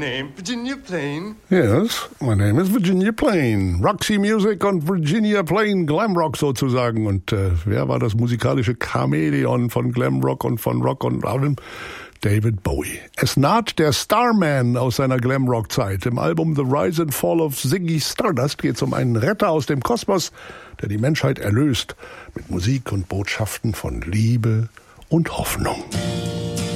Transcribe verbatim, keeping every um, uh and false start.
name? Virginia Plain? Yes, my name is Virginia Plain. Roxy Music und Virginia Plain, Glamrock sozusagen. Und äh, wer war das musikalische Chamäleon von Glamrock und von Rock und allem? David Bowie. Es naht der Starman aus seiner Glamrock-Zeit. Im Album The Rise and Fall of Ziggy Stardust geht es um einen Retter aus dem Kosmos, der die Menschheit erlöst mit Musik und Botschaften von Liebe und Hoffnung.